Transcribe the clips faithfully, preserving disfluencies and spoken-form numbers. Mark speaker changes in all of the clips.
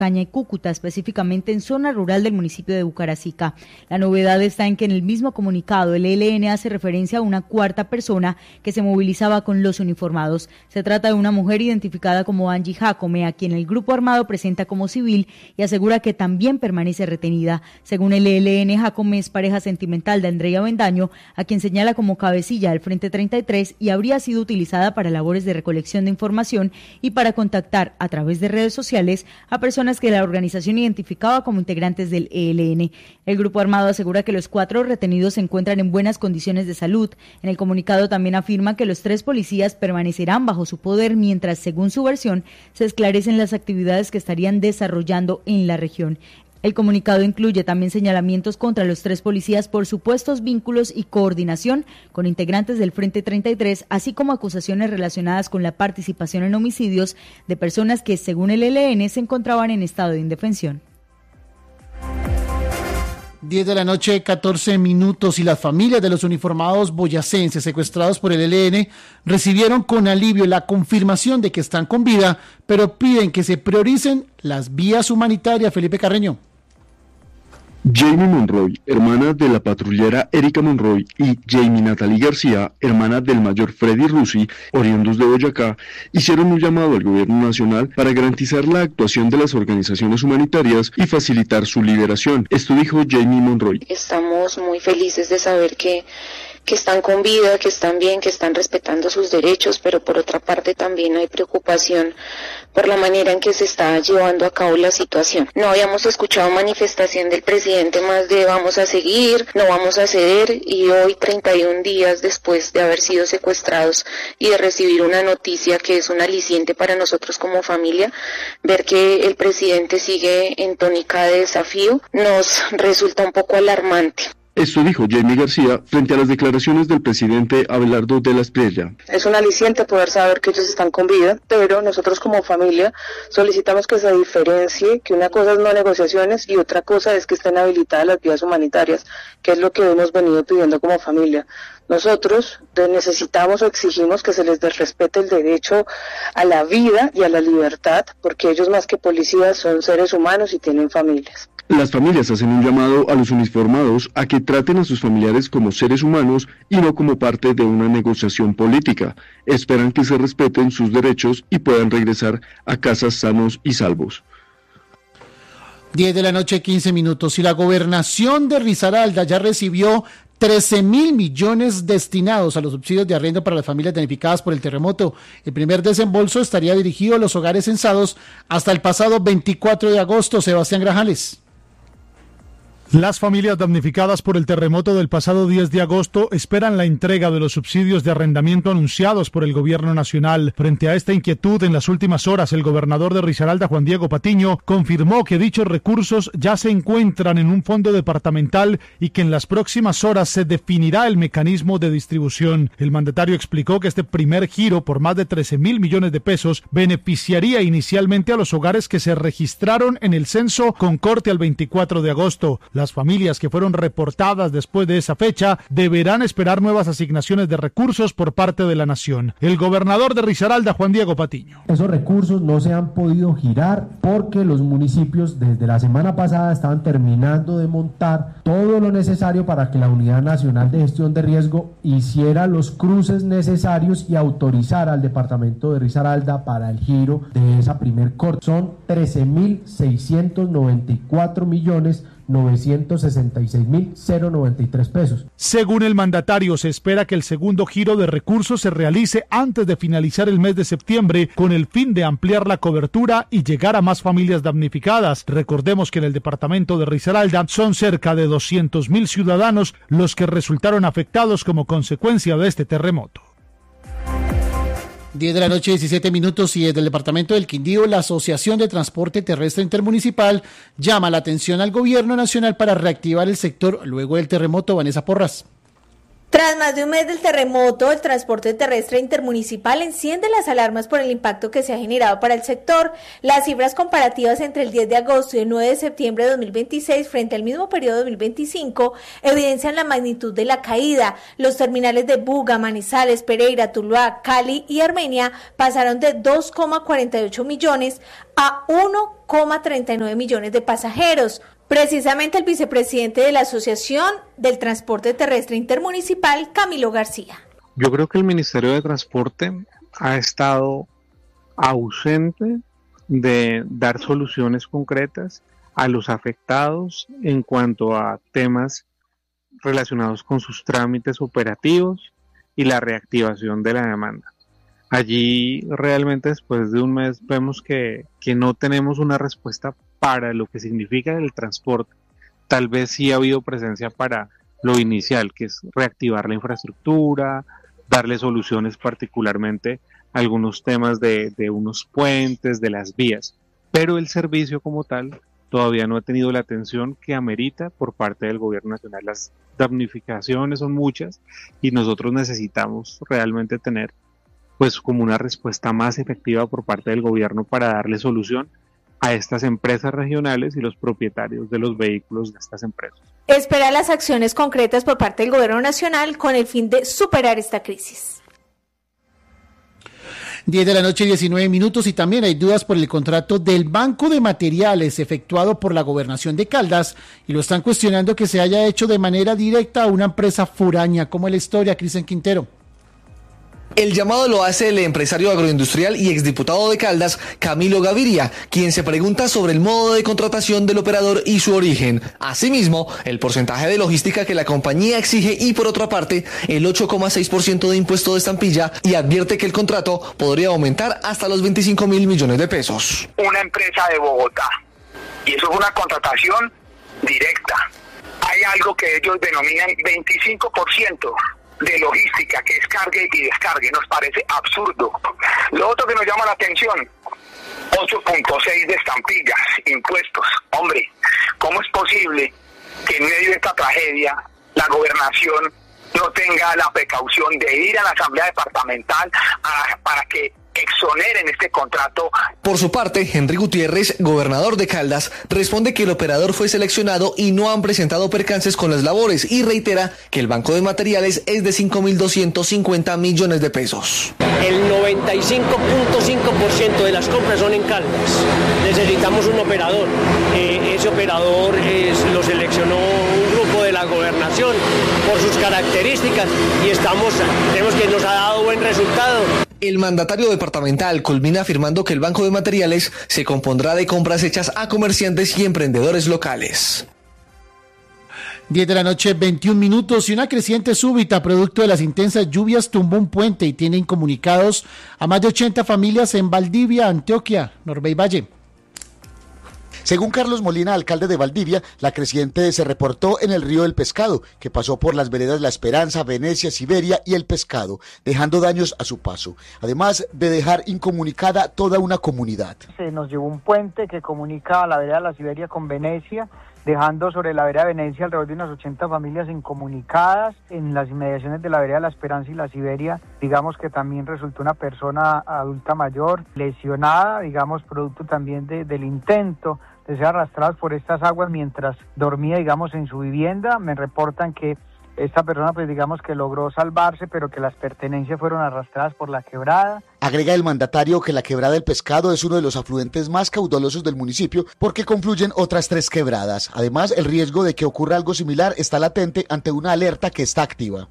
Speaker 1: Caña y Cúcuta, específicamente en zona rural del municipio de Bucaracica. La novedad está en que en el mismo comunicado el E L N hace referencia a una cuarta persona que se movilizaba con los uniformados. Se trata de una mujer identificada como Angie Jacome, a quien el grupo armado presenta como civil y asegura que también permanece retenida. Según el E L N, Jacome es pareja sentimental de Andrea Bendaño, a quien señala como cabecilla del Frente treinta y tres y habría sido utilizada para labores de recolección de información y para contactar a través de redes sociales a personas que la organización identificaba como integrantes del E L N. El grupo armado asegura que los cuatro retenidos se encuentran en buenas condiciones de salud. En el comunicado también afirma que los tres policías permanecerán bajo su poder mientras, según su versión, se esclarecen las actividades que estarían desarrollando en la región. El comunicado incluye también señalamientos contra los tres policías por supuestos vínculos y coordinación con integrantes del Frente treinta y tres, así como acusaciones relacionadas con la participación en homicidios de personas que, según el E L N, se encontraban en estado de indefensión.
Speaker 2: diez de la noche, catorce minutos, y las familias de los uniformados boyacenses secuestrados por el E L N recibieron con alivio la confirmación de que están con vida, pero piden que se prioricen las vías humanitarias. Felipe Carreño.
Speaker 3: Jamie Monroy, hermana de la patrullera Erika Monroy, y Jamie Natalie García, hermana del mayor Freddy Rusi, oriundos de Boyacá, hicieron un llamado al gobierno nacional para garantizar la actuación de las organizaciones humanitarias y facilitar su liberación. Esto dijo Jamie Monroy.
Speaker 4: Estamos muy felices de saber que que están con vida, que están bien, que están respetando sus derechos, pero por otra parte también hay preocupación por la manera en que se está llevando a cabo la situación. No habíamos escuchado manifestación del presidente más de vamos a seguir, no vamos a ceder, y hoy, treinta y un días después de haber sido secuestrados y de recibir una noticia que es un aliciente para nosotros como familia, ver que el presidente sigue en tónica de desafío nos resulta un poco alarmante.
Speaker 3: Esto dijo Jamie García frente a las declaraciones del presidente Abelardo de la Espriella.
Speaker 5: Es un aliciente poder saber que ellos están con vida, pero nosotros como familia solicitamos que se diferencie que una cosa es no negociaciones y otra cosa es que estén habilitadas las vías humanitarias, que es lo que hemos venido pidiendo como familia. Nosotros necesitamos o exigimos que se les respete el derecho a la vida y a la libertad, porque ellos más que policías son seres humanos y tienen familias.
Speaker 3: Las familias hacen un llamado a los uniformados a que traten a sus familiares como seres humanos y no como parte de una negociación política. Esperan que se respeten sus derechos y puedan regresar a casas sanos y salvos.
Speaker 2: diez de la noche, quince minutos, y la gobernación de Risaralda ya recibió trece mil millones destinados a los subsidios de arriendo para las familias damnificadas por el terremoto. El primer desembolso estaría dirigido a los hogares censados hasta el pasado veinticuatro de agosto. Sebastián Grajales.
Speaker 6: Las familias damnificadas por el terremoto del pasado diez de agosto esperan la entrega de los subsidios de arrendamiento anunciados por el gobierno nacional. Frente a esta inquietud, en las últimas horas, el gobernador de Risaralda, Juan Diego Patiño, confirmó que dichos recursos ya se encuentran en un fondo departamental y que en las próximas horas se definirá el mecanismo de distribución. El mandatario explicó que este primer giro por más de trece mil millones de pesos beneficiaría inicialmente a los hogares que se registraron en el censo con corte al veinticuatro de agosto. Las familias que fueron reportadas después de esa fecha deberán esperar nuevas asignaciones de recursos por parte de la nación. El gobernador de Risaralda, Juan Diego Patiño.
Speaker 7: Esos recursos no se han podido girar porque los municipios desde la semana pasada estaban terminando de montar todo lo necesario para que la Unidad Nacional de Gestión de Riesgo hiciera los cruces necesarios y autorizara al departamento de Risaralda para el giro de esa primer corte. Son trece mil seiscientos noventa y cuatro millones novecientos sesenta y seis mil noventa y tres pesos.
Speaker 6: Según el mandatario, se espera que el segundo giro de recursos se realice antes de finalizar el mes de septiembre, con el fin de ampliar la cobertura y llegar a más familias damnificadas. Recordemos que en el departamento de Risaralda son cerca de doscientos mil ciudadanos los que resultaron afectados como consecuencia de este terremoto.
Speaker 2: diez de la noche, diecisiete minutos, y desde el departamento del Quindío, la Asociación de Transporte Terrestre Intermunicipal llama la atención al gobierno nacional para reactivar el sector luego del terremoto. Vanessa Porras.
Speaker 8: Tras más de un mes del terremoto, el transporte terrestre intermunicipal enciende las alarmas por el impacto que se ha generado para el sector. Las cifras comparativas entre el diez de agosto y el nueve de septiembre de dos mil veintiséis frente al mismo periodo de dos mil veinticinco evidencian la magnitud de la caída. Los terminales de Buga, Manizales, Pereira, Tuluá, Cali y Armenia pasaron de dos coma cuarenta y ocho millones a uno coma treinta y nueve millones de pasajeros. Precisamente el vicepresidente de la Asociación del Transporte Terrestre Intermunicipal, Camilo García.
Speaker 9: Yo creo que el Ministerio de Transporte ha estado ausente de dar soluciones concretas a los afectados en cuanto a temas relacionados con sus trámites operativos y la reactivación de la demanda. Allí realmente después de un mes vemos que, que no tenemos una respuesta para lo que significa el transporte. Tal vez sí ha habido presencia para lo inicial, que es reactivar la infraestructura, darle soluciones particularmente a algunos temas de, de unos puentes, de las vías, pero el servicio como tal todavía no ha tenido la atención que amerita por parte del gobierno nacional. Las damnificaciones son muchas y nosotros necesitamos realmente tener pues como una respuesta más efectiva por parte del gobierno para darle solución a estas empresas regionales y los propietarios de los vehículos de estas empresas.
Speaker 8: Espera las acciones concretas por parte del gobierno nacional con el fin de superar esta crisis.
Speaker 2: diez de la noche, diecinueve minutos, y también hay dudas por el contrato del Banco de Materiales efectuado por la Gobernación de Caldas y lo están cuestionando que se haya hecho de manera directa a una empresa forárea. ¿Cómo es la historia, Cristian Quintero?
Speaker 10: El llamado lo hace el empresario agroindustrial y exdiputado de Caldas, Camilo Gaviria, quien se pregunta sobre el modo de contratación del operador y su origen. Asimismo, el porcentaje de logística que la compañía exige y, por otra parte, el ocho coma seis por ciento de impuesto de estampilla, y advierte que el contrato podría aumentar hasta los veinticinco mil millones de pesos.
Speaker 11: Una empresa de Bogotá, y eso es una contratación directa. Hay algo que ellos denominan veinticinco por ciento. De logística, que es cargue y descargue. Nos parece absurdo. Lo otro que nos llama la atención, ocho punto seis de estampillas, impuestos. Hombre, ¿cómo es posible que en medio de esta tragedia la gobernación no tenga la precaución de ir a la asamblea departamental a, para que exoneren este contrato?
Speaker 10: Por su parte, Henry Gutiérrez, gobernador de Caldas, responde que el operador fue seleccionado y no han presentado percances con las labores, y reitera que el Banco de Materiales es de cinco mil doscientos cincuenta millones de pesos.
Speaker 12: El noventa y cinco punto cinco por ciento de las compras son en Caldas. Necesitamos un operador. Eh, ese operador es, lo seleccionó un grupo de la gobernación por sus características y estamos, tenemos que nos ha dado buen resultado.
Speaker 10: El mandatario departamental culmina afirmando que el Banco de Materiales se compondrá de compras hechas a comerciantes y emprendedores locales.
Speaker 2: diez de la noche, veintiún minutos, y una creciente súbita producto de las intensas lluvias tumbó un puente y tiene incomunicados a más de ochenta familias en Valdivia, Antioquia. Norbey Valle.
Speaker 13: Según Carlos Molina, alcalde de Valdivia, la creciente se reportó en el río del Pescado, que pasó por las veredas La Esperanza, Venecia, Siberia y El Pescado, dejando daños a su paso, además de dejar incomunicada toda una comunidad.
Speaker 14: Se nos llevó un puente que comunica a la vereda La Siberia con Venecia, dejando sobre la vereda Venecia alrededor de unas ochenta familias incomunicadas. En las inmediaciones de la vereda La Esperanza y La Siberia, digamos que también resultó una persona adulta mayor lesionada, digamos producto también de, del intento de ser arrastradas por estas aguas mientras dormía, digamos, en su vivienda. Me reportan que esta persona, pues digamos que logró salvarse, pero que las pertenencias fueron arrastradas por la quebrada.
Speaker 13: Agrega el mandatario que la quebrada del Pescado es uno de los afluentes más caudalosos del municipio porque confluyen otras tres quebradas. Además, el riesgo de que ocurra algo similar está latente ante una alerta que está activa.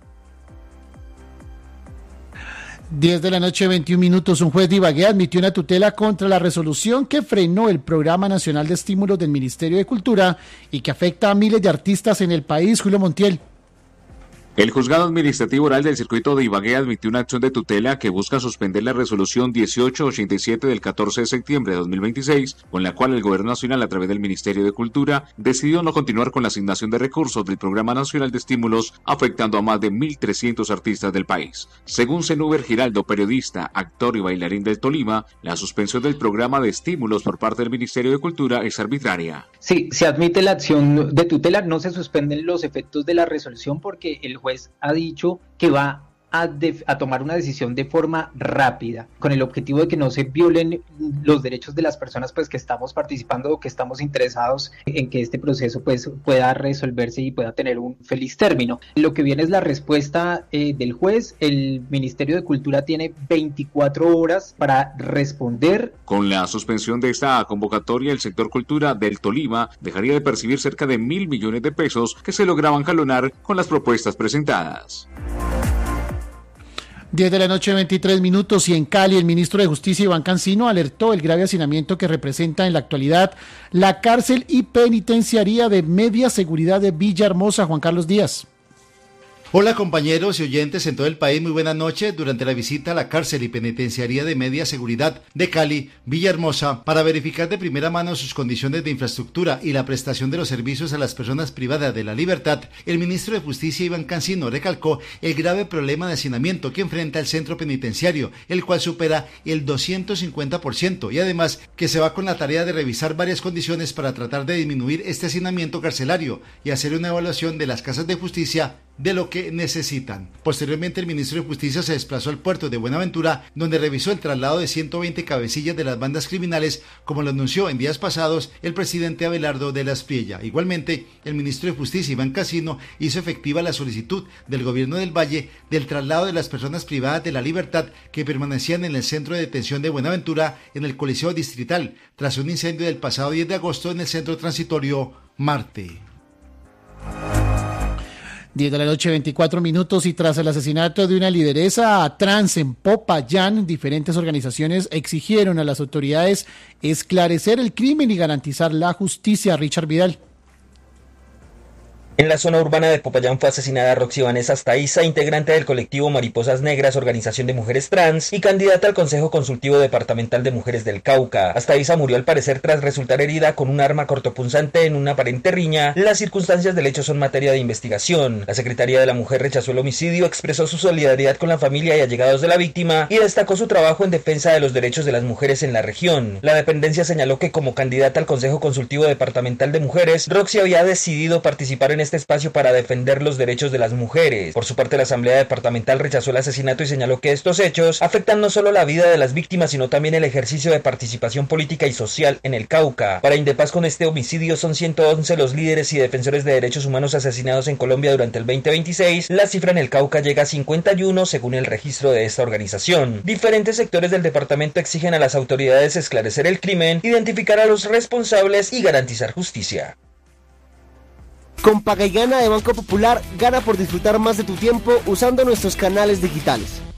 Speaker 2: diez de la noche, veintiún minutos. Un juez de Ibagué admitió una tutela contra la resolución que frenó el Programa Nacional de Estímulos del Ministerio de Cultura y que afecta a miles de artistas en el país. Julio Montiel.
Speaker 15: El Juzgado Administrativo Oral del Circuito de Ibagué admitió una acción de tutela que busca suspender la resolución dieciocho ochenta y siete del catorce de septiembre de dos mil veintiséis, con la cual el Gobierno Nacional, a través del Ministerio de Cultura, decidió no continuar con la asignación de recursos del Programa Nacional de Estímulos, afectando a más de mil trescientos artistas del país. Según Zenúber Giraldo, periodista, actor y bailarín del Tolima, la suspensión del programa de estímulos por parte del Ministerio de Cultura es arbitraria.
Speaker 16: Sí, se admite la acción de tutela, no se suspenden los efectos de la resolución porque el juez ha dicho que va a, de, a tomar una decisión de forma rápida, con el objetivo de que no se violen los derechos de las personas pues que estamos participando o que estamos interesados en que este proceso pues pueda resolverse y pueda tener un feliz término. Lo que viene es la respuesta eh, del juez. El Ministerio de Cultura tiene veinticuatro horas para responder.
Speaker 15: Con la suspensión de esta convocatoria, el sector cultura del Tolima dejaría de percibir cerca de mil millones de pesos que se lograban jalonar con las propuestas presentadas.
Speaker 2: diez de la noche, veintitrés minutos, y en Cali el ministro de Justicia, Iván Cancino, alertó el grave hacinamiento que representa en la actualidad la cárcel y penitenciaría de media seguridad de Villahermosa. Juan Carlos Díaz.
Speaker 17: Hola compañeros y oyentes en todo el país, muy buena noche. Durante la visita a la cárcel y penitenciaría de media seguridad de Cali, Villahermosa, para verificar de primera mano sus condiciones de infraestructura y la prestación de los servicios a las personas privadas de la libertad, el ministro de Justicia, Iván Cancino, recalcó el grave problema de hacinamiento que enfrenta el centro penitenciario, el cual supera el doscientos cincuenta por ciento, y además que se va con la tarea de revisar varias condiciones para tratar de disminuir este hacinamiento carcelario y hacer una evaluación de las casas de justicia de lo que necesitan. Posteriormente, el ministro de Justicia se desplazó al puerto de Buenaventura, donde revisó el traslado de ciento veinte cabecillas de las bandas criminales, como lo anunció en días pasados el presidente Abelardo de la Espriella. Igualmente, el ministro de Justicia, Iván Cancino, hizo efectiva la solicitud del gobierno del Valle del traslado de las personas privadas de la libertad que permanecían en el centro de detención de Buenaventura en el Coliseo Distrital, tras un incendio del pasado diez de agosto en el centro transitorio Marte.
Speaker 2: diez de la noche, veinticuatro minutos, y tras el asesinato de una lideresa trans en Popayán, diferentes organizaciones exigieron a las autoridades esclarecer el crimen y garantizar la justicia. Richard Vidal.
Speaker 18: En la zona urbana de Popayán fue asesinada Roxy Vanessa Astaiza, integrante del colectivo Mariposas Negras, organización de mujeres trans y candidata al Consejo Consultivo Departamental de Mujeres del Cauca. Astaiza murió al parecer tras resultar herida con un arma cortopunzante en una aparente riña. Las circunstancias del hecho son materia de investigación. La Secretaría de la Mujer rechazó el homicidio, expresó su solidaridad con la familia y allegados de la víctima y destacó su trabajo en defensa de los derechos de las mujeres en la región. La dependencia señaló que como candidata al Consejo Consultivo Departamental de Mujeres, Roxy había decidido participar en este espacio para defender los derechos de las mujeres. Por su parte, la Asamblea Departamental rechazó el asesinato y señaló que estos hechos afectan no solo la vida de las víctimas, sino también el ejercicio de participación política y social en el Cauca. Para Indepaz, con este homicidio son ciento once los líderes y defensores de derechos humanos asesinados en Colombia durante el veinte veintiséis. La cifra en el Cauca llega a cincuenta y uno según el registro de esta organización. Diferentes sectores del departamento exigen a las autoridades esclarecer el crimen, identificar a los responsables y garantizar justicia.
Speaker 19: Con Paga y Gana de Banco Popular, gana por disfrutar más de tu tiempo usando nuestros canales digitales.